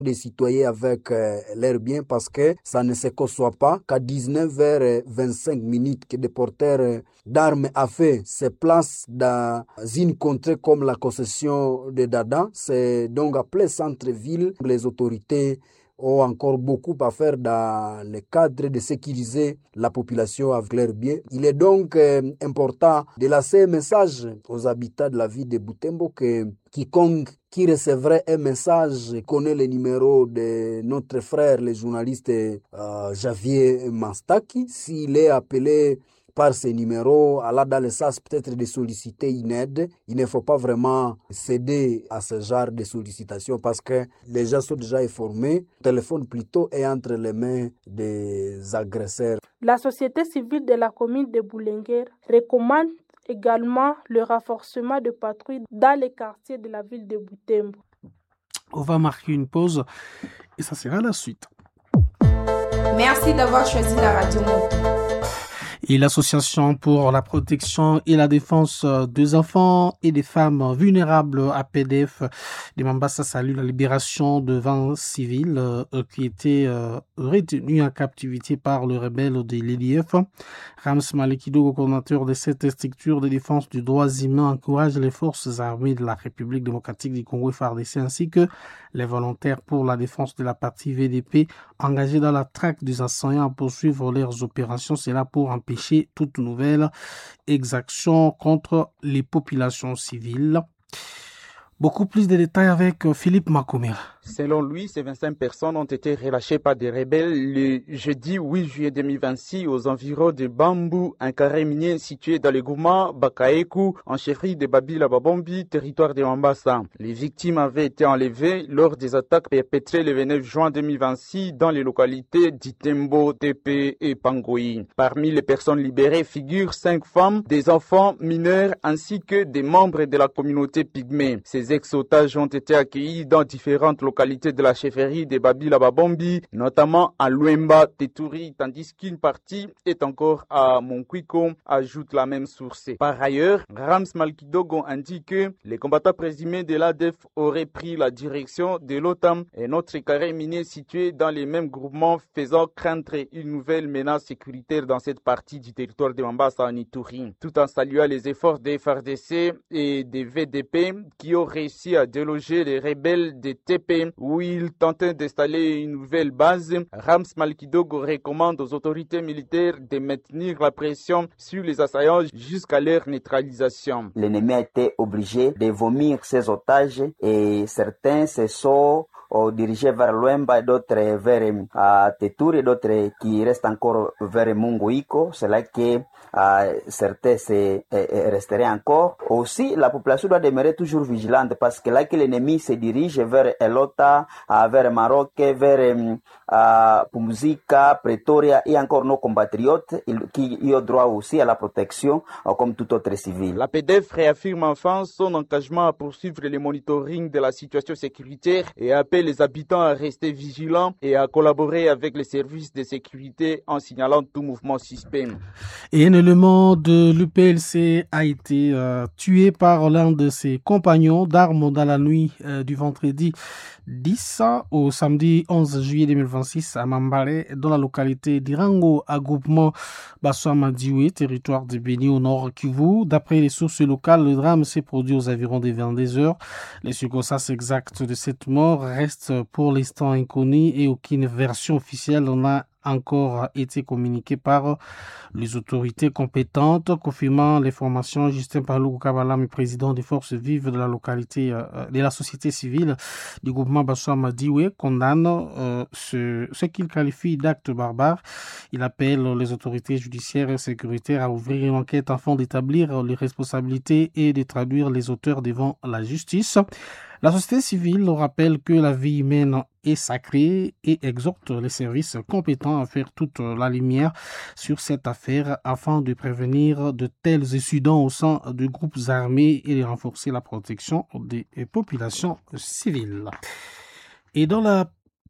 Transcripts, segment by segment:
des citoyens avec leurs biens parce que ça ne se conçoit pas qu'à 19h25 que des porteurs d'armes à feu se placent dans une contrée comme la concession de Dada. C'est donc appelé centre-ville. Les autorités ont encore beaucoup à faire dans le cadre de sécuriser la population avec leurs biens. Il est donc important de lancer un message aux habitants de la ville de Butembo que quiconque qui recevrait un message connaît le numéro de notre frère, le journaliste Javier Mastaki. S'il est appelé par ces numéros, là dans le sens peut-être de solliciter une aide, il ne faut pas vraiment céder à ce genre de sollicitation parce que les gens sont déjà informés. Le téléphone plutôt est entre les mains des agresseurs. La société civile de la commune de Boulenguer recommande également le renforcement de patrouilles dans les quartiers de la ville de Butembo. On va marquer une pause et ça sera la suite. Merci d'avoir choisi la radio Moto. Et l'Association pour la protection et la défense des enfants et des femmes vulnérables APDF de Mambasa salue la libération de 20 civils qui étaient retenus en captivité par le rebelle de l'EDF. Rams Malekido, coordinateur de cette structure de défense des droits humains, encourage les forces armées de la République démocratique du Congo FARDC ainsi que les volontaires pour la défense de la partie VDP engagés dans la traque des assaillants à poursuivre leurs opérations. C'est là pour empêcher toute nouvelle exaction contre les populations civiles. Beaucoup plus de détails avec Philippe Makomera. Selon lui, ces 25 personnes ont été relâchées par des rebelles le jeudi 8 juillet 2026 aux environs de Bambou, un carré minier situé dans le groupement Bakaeku, en chefferie de Babila Babombi, territoire de Mambasa. Les victimes avaient été enlevées lors des attaques perpétrées le 29 juin 2026 dans les localités d'Itembo, Tepe et Pangoï. Parmi les personnes libérées figurent 5 femmes, des enfants mineurs ainsi que des membres de la communauté pygmée. Ces ex-otages ont été accueillis dans différentes localités de la chefferie de Babila Babombi, notamment à Luemba, Teturi, tandis qu'une partie est encore à Monkwiko, ajoute la même source. Par ailleurs, Rams Malkidogo indique que les combattants présumés de l'ADF auraient pris la direction de l'OTAN, un autre carré minier situé dans les mêmes groupements, faisant craindre une nouvelle menace sécuritaire dans cette partie du territoire de Mambasa en Ituri, tout en saluant les efforts des FARDC et des VDP qui ont réussi à déloger les rebelles de TP où ils tentaient d'installer une nouvelle base. Rams Malkidogo recommande aux autorités militaires de maintenir la pression sur les assaillants jusqu'à leur neutralisation. L'ennemi a été obligé de vomir ses otages et certains se sont dirigés vers Luemba et d'autres vers Teturi et d'autres qui restent encore vers Munguiko. C'est là que certains resteraient encore. Aussi, la population doit demeurer toujours vigilante parce que là que l'ennemi se dirige vers Elota, vers Maroc, vers Pumzika, Pretoria et encore nos compatriotes qui ont droit aussi à la protection comme tout autre civil. La PDF réaffirme enfin son engagement à poursuivre le monitoring de la situation sécuritaire et appelle les habitants à rester vigilants et à collaborer avec les services de sécurité en signalant tout mouvement suspect. Et un élément de l'UPLC a été tué par l'un de ses compagnons d'armes dans la nuit du vendredi 10 au samedi 11 juillet 2026 à Mambare, dans la localité d'Irango, à groupement Bassouama-Dioué, territoire de Béni au nord Kivu. D'après les sources locales, le drame s'est produit aux environs des 22 heures. Les circonstances exactes de cette mort restent pour l'instant inconnues et aucune version officielle n'a encore été communiqué par les autorités compétentes. Confirmant l'information, Justin Palou Kabalam, président des forces vives de la localité, de la société civile du groupement Bassouama Dioué, condamne ce qu'il qualifie d'acte barbare. Il appelle les autorités judiciaires et sécuritaires à ouvrir une enquête afin d'établir les responsabilités et de traduire les auteurs devant la justice. La société civile rappelle que la vie humaine est sacrée et exhorte les services compétents à faire toute la lumière sur cette affaire afin de prévenir de tels incidents au sein de groupes armés et de renforcer la protection des populations civiles. Et dans la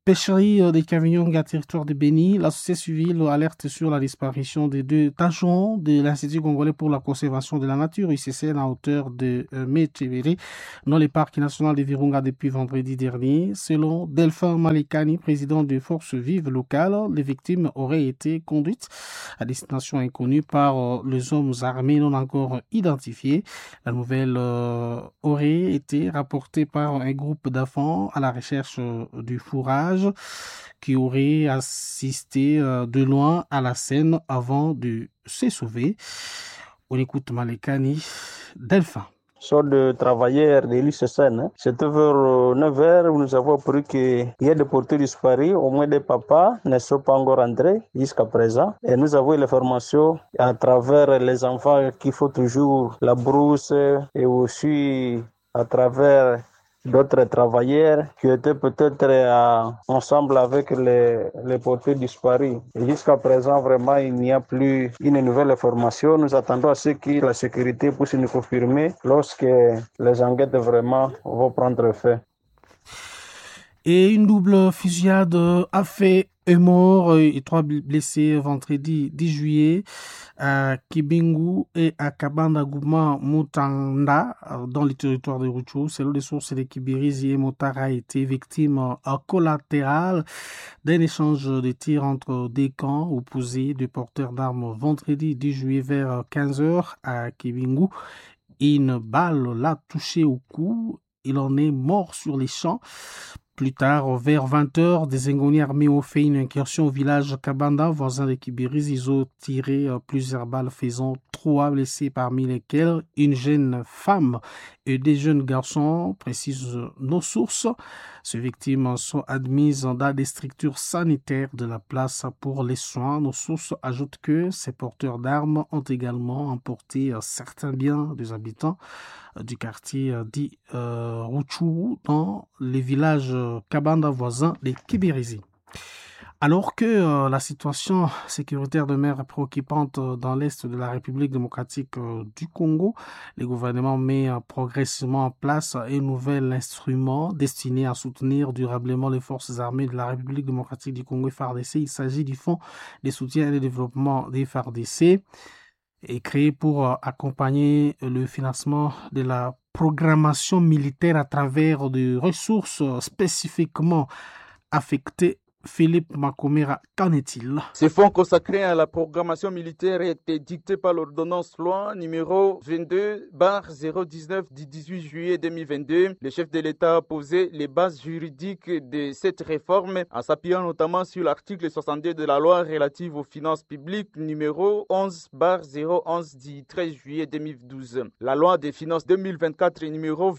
pêcherie des Kavignong à territoire de Béni, la société civile alerte sur la disparition des 2 tâcherons de l'Institut congolais pour la conservation de la nature, ICCN, à hauteur de Metcheveri, dans le parc national de Virunga depuis vendredi dernier. Selon Delphin Malikani, président de Forces vives locales, les victimes auraient été conduites à destination inconnue par les hommes armés non encore identifiés. La nouvelle aurait été rapportée par un groupe d'enfants à la recherche du fourrage qui aurait assisté de loin à la scène avant de se sauver. On écoute Malekani, Delphin. Soit de travailleurs de l'ICCN. C'était vers 9h où nous avons appris qu'il y a des porteurs disparus, au moins des papas ne sont pas encore entrés jusqu'à présent. Et nous avons l'information à travers les enfants qu'il faut toujours la brousse et aussi à travers d'autres travailleurs qui étaient peut-être ensemble avec les porteurs disparus. Et jusqu'à présent, vraiment, il n'y a plus une nouvelle information. Nous attendons à ce que la sécurité puisse nous confirmer lorsque les enquêtes vraiment vont prendre fin. Et une double fusillade a fait un mort et 3 blessés vendredi 10 juillet à Kibingu et à Kabanda Gouma Mutanda dans le territoire de Rutshuru. Selon les sources de Kibirizi, Motar a été victime collatérale d'un échange de tirs entre des camps opposés de porteurs d'armes vendredi 10 juillet vers 15h à Kibingu. Une balle l'a touché au cou. Il en est mort sur les champs. Plus tard, vers 20h, des ingénieurs armés ont fait une incursion au village Kabanda, voisin de Kibirizi. Ils ont tiré plusieurs balles, faisant 3 blessés, parmi lesquels une jeune femme et des jeunes garçons, précisent nos sources. Ces victimes sont admises dans des structures sanitaires de la place pour les soins. Nos sources ajoutent que ces porteurs d'armes ont également emporté certains biens des habitants du quartier dit Rutshuru dans les villages Kabanda voisins des Kibirizi. Alors que la situation sécuritaire demeure préoccupante dans l'est de la République démocratique du Congo, le gouvernement met progressivement en place un nouvel instrument destiné à soutenir durablement les forces armées de la République démocratique du Congo FARDC. Il s'agit du Fonds de soutien et de développement des FARDC, est créé pour accompagner le financement de la programmation militaire à travers des ressources spécifiquement affectées. Philippe Makomera, qu'en est-il? Ce fonds consacré à la programmation militaire a été dicté par l'ordonnance loi numéro 22/019 du 18 juillet 2022. Le chef de l'État a posé les bases juridiques de cette réforme en s'appuyant notamment sur l'article 62 de la loi relative aux finances publiques numéro 11/011 du 13 juillet 2012. La loi des finances 2024 numéro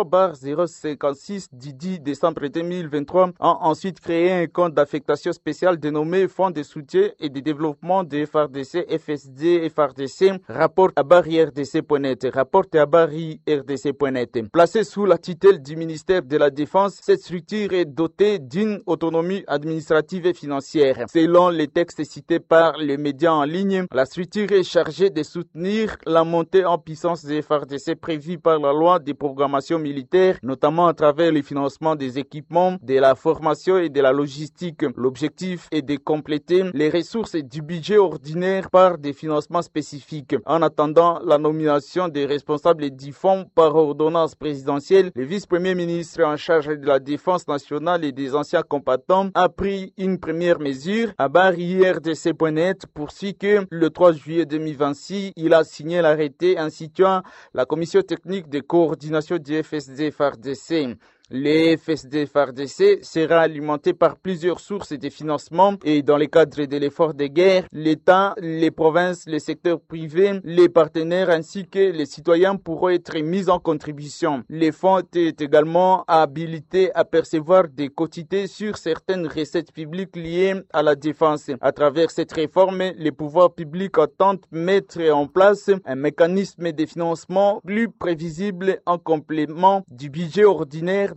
23/056 du 10 décembre 2023 a ensuite créé un compte d'affectation spéciale dénommé Fonds de soutien et de développement des FARDC, FSD, FARDC, rapport à barri RDC.net, rapport à barri RDC.net. Placé sous la tutelle du ministère de la Défense, cette structure est dotée d'une autonomie administrative et financière. Selon les textes cités par les médias en ligne, la structure est chargée de soutenir la montée en puissance des FARDC prévue par la loi de programmation militaire, notamment à travers le financement des équipements, de la formation et de la logistique. L'objectif est de compléter les ressources du budget ordinaire par des financements spécifiques. En attendant la nomination des responsables du fonds par ordonnance présidentielle, le vice-premier ministre en charge de la défense nationale et des anciens combattants a pris une première mesure. À barri RDC.net poursuit que le 3 juillet 2026, il a signé l'arrêté instituant la commission technique de coordination du FSD-FARDC. Le FSD-FARDC sera alimenté par plusieurs sources de financement et dans le cadre de l'effort de guerre, l'État, les provinces, le secteur privé, les partenaires ainsi que les citoyens pourront être mis en contribution. Le fonds est également habilité à percevoir des quotités sur certaines recettes publiques liées à la défense. À travers cette réforme, les pouvoirs publics entendent mettre en place un mécanisme de financement plus prévisible en complément du budget ordinaire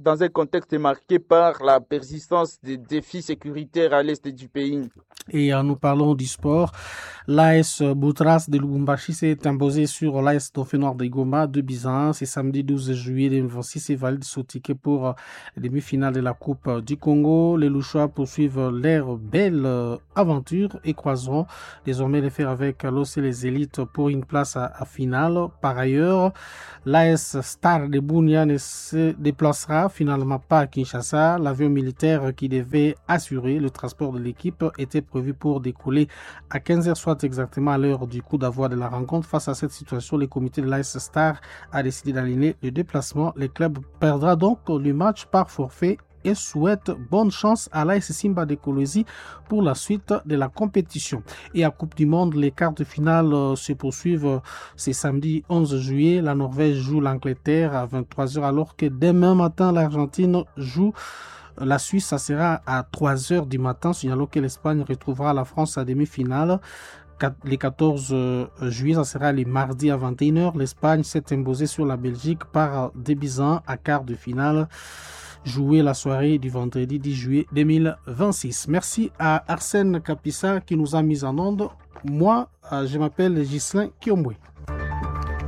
dans un contexte marqué par la persistance des défis sécuritaires à l'est du pays. Et nous parlons du sport. L'AS Boutras de Lubumbashi s'est imposé sur l'AS Dauphin de Goma 2-1. C'est samedi 12 juillet 2026 et valide son ticket pour les demi-finales de la Coupe du Congo. Les Louchois poursuivent leur belle aventure et croiseront désormais les fers avec l'OC les élites pour une place à finale. Par ailleurs, l'AS Star de Bunia ne se déplacera finalement pas à Kinshasa. L'avion militaire qui devait assurer le transport de l'équipe était prévu pour décoller à 15h, soit exactement à l'heure du coup d'envoi de la rencontre. Face à cette situation, le comité de l'AS Star a décidé d'aligner le déplacement. Le club perdra donc le match par forfait et souhaite bonne chance à l'AS Simba de Kolwezi pour la suite de la compétition. Et à Coupe du Monde, les quarts de finale se poursuivent. C'est samedi 11 juillet. La Norvège joue l'Angleterre à 23h alors que demain matin, l'Argentine joue la Suisse. Ça sera à 3h du matin, signalons que l'Espagne retrouvera la France à demi-finale. Les 14 juillet, ça sera le mardi à 21h. L'Espagne s'est imposée sur la Belgique par 2-1 à quart de finale. Jouer la soirée du vendredi 10 juillet 2026. Merci à Arsène Kapissa qui nous a mis en onde. Moi, je m'appelle Ghislain Kiomwe.